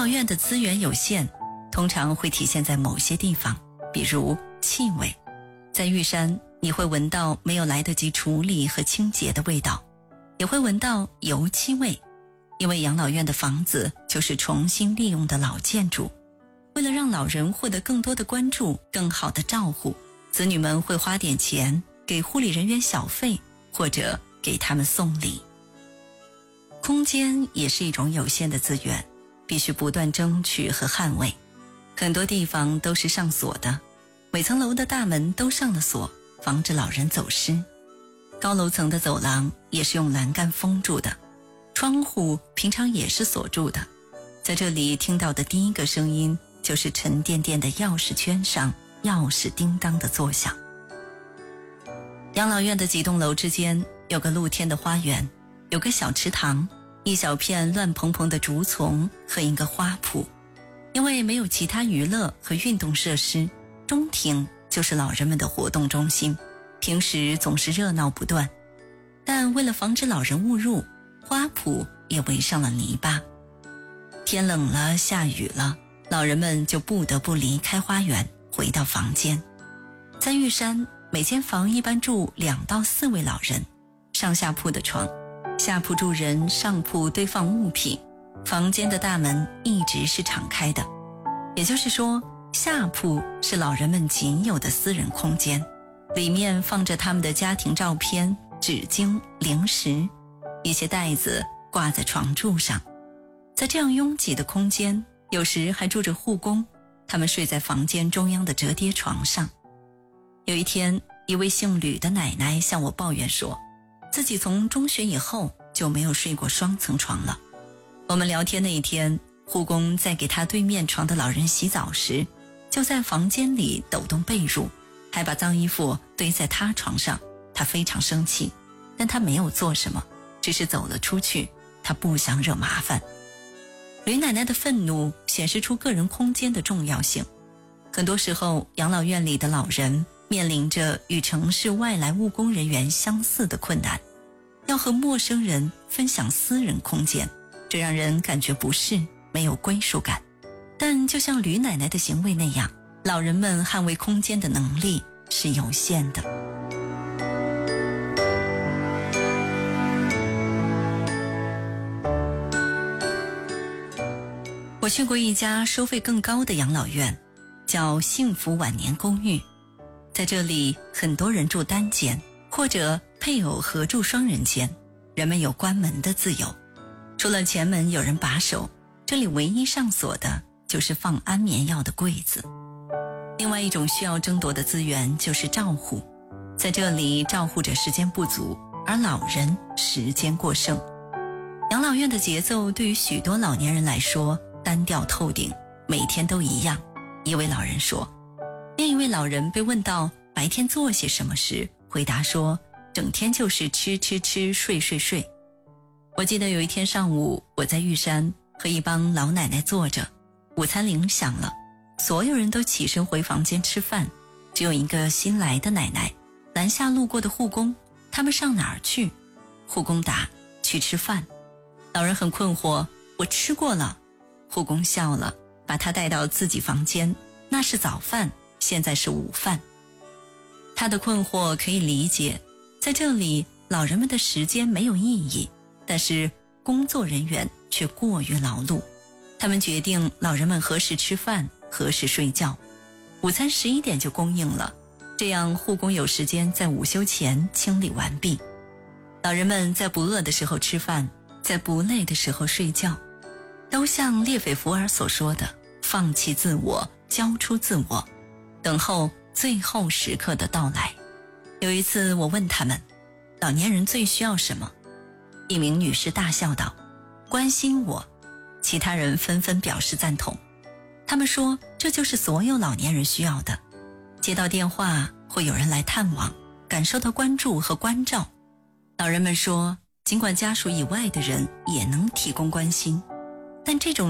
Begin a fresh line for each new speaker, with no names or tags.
老院的资源有限，通常会体现在某些地方，比如气味。在玉山，你会闻到没有来得及处理和清洁的味道，也会闻到油漆味，因为养老院的房子就是重新利用的老建筑。为了让老人获得更多的关注，更好的照护，子女们会花点钱给护理人员小费，或者给他们送礼。空间也是一种有限的资源，必须不断争取和捍卫。很多地方都是上锁的，每层楼的大门都上了锁，防止老人走失。高楼层的走廊也是用栏杆封住的，窗户平常也是锁住的。在这里听到的第一个声音，就是沉甸甸的钥匙圈上钥匙叮当的作响。养老院的几栋楼之间有个露天的花园，有个小池塘，一小片乱蓬蓬的竹丛和一个花圃。因为没有其他娱乐和运动设施，中庭就是老人们的活动中心，平时总是热闹不断。但为了防止老人误入，花圃也围上了泥巴。天冷了，下雨了，老人们就不得不离开花园，回到房间。在玉山，每间房一般住2到4位老人，上下铺的床，下铺住人，上铺堆放物品，房间的大门一直是敞开的。也就是说，下铺是老人们仅有的私人空间，里面放着他们的家庭照片、纸巾、零食，一些袋子挂在床柱上。在这样拥挤的空间，有时还住着护工，他们睡在房间中央的折叠床上。有一天，一位姓吕的奶奶向我抱怨说，自己从中学以后就没有睡过双层床了。我们聊天那一天，护工在给他对面床的老人洗澡时，就在房间里抖动被褥，还把脏衣服堆在他床上。他非常生气，但他没有做什么，只是走了出去，他不想惹麻烦。吕奶奶的愤怒显示出个人空间的重要性。很多时候，养老院里的老人面临着与城市外来务工人员相似的困难，要和陌生人分享私人空间，这让人感觉不适，没有归属感。但就像吕奶奶的行为那样，老人们捍卫空间的能力是有限的。我去过一家收费更高的养老院，叫幸福晚年公寓。在这里，很多人住单间，或者配偶合住双人间，人们有关门的自由。除了前门有人把守，这里唯一上锁的就是放安眠药的柜子。另外一种需要争夺的资源就是照护，在这里照护者时间不足，而老人时间过剩。养老院的节奏对于许多老年人来说单调透顶，每天都一样。一位老人说，另一位老人被问到白天做些什么时，回答说，整天就是吃吃吃，睡睡睡。我记得有一天上午，我在玉山和一帮老奶奶坐着，午餐铃响了，所有人都起身回房间吃饭，只有一个新来的奶奶拦下路过的护工，他们上哪儿去？护工答，去吃饭。老人很困惑，我吃过了。护工笑了，把他带到自己房间，那是早饭，现在是午饭。他的困惑可以理解，在这里老人们的时间没有意义，但是工作人员却过于劳碌，他们决定老人们何时吃饭，何时睡觉。午餐11点就供应了，这样护工有时间在午休前清理完毕。老人们在不饿的时候吃饭，在不累的时候睡觉，都像列斐福尔所说的，放弃自我，交出自我，等候最后时刻的到来。有一次我问他们，老年人最需要什么？一名女士大笑道，关心我。其他人纷纷表示赞同。他们说，这就是所有老年人需要的。接到电话，会有人来探望，感受到关注和关照。老人们说，尽管家属以外的人也能提供关心，但这种